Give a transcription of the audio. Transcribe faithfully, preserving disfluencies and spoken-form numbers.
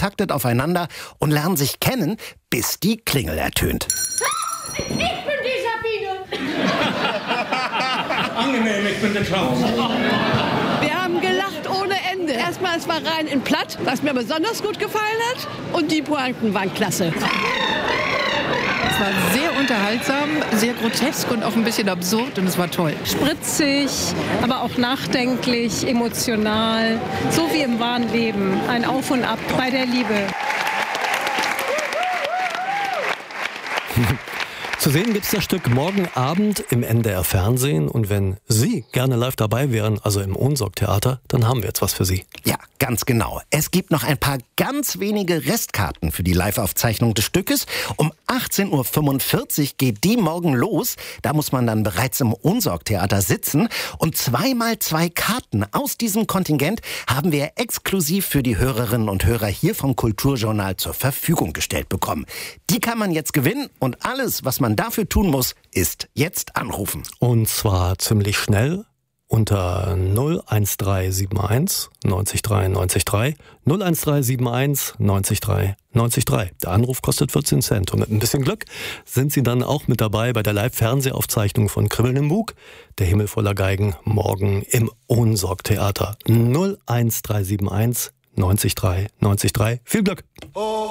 taktet aufeinander und lernen sich kennen, bis die Klingel ertönt. Ich bin die Sabine. Angenehm, ich bin der Klaus. Wir haben gelacht ohne Ende. Erstmal, es war rein in Platt, was mir besonders gut gefallen hat. Und die Pointen waren klasse. Es war sehr unterhaltsam, sehr grotesk und auch ein bisschen absurd und es war toll. Spritzig, aber auch nachdenklich, emotional, so wie im wahren Leben. Ein Auf und Ab bei der Liebe. Zu sehen gibt's das Stück morgen Abend im N D R Fernsehen. Und wenn Sie gerne live dabei wären, also im Ohnsorg-Theater, dann haben wir jetzt was für Sie. Ja, ganz genau. Es gibt noch ein paar ganz wenige Restkarten für die Live-Aufzeichnung des Stückes. Um achtzehn Uhr fünfundvierzig geht die morgen los. Da muss man dann bereits im Ohnsorg-Theater sitzen. Und zweimal zwei Karten aus diesem Kontingent haben wir exklusiv für die Hörerinnen und Hörer hier vom Kulturjournal zur Verfügung gestellt bekommen. Die kann man jetzt gewinnen und alles, was man dafür tun muss, ist jetzt anrufen. Und zwar ziemlich schnell unter null eins drei sieben eins neun drei neun drei null eins drei sieben eins neun drei neun drei. Der Anruf kostet vierzehn Cent und mit ein bisschen Glück sind Sie dann auch mit dabei bei der Live-Fernsehaufzeichnung von Kribbeln im Bug, der Himmel voller Geigen, morgen im Ohnsorg-Theater. null eins drei sieben eins neun drei neun drei. Viel Glück!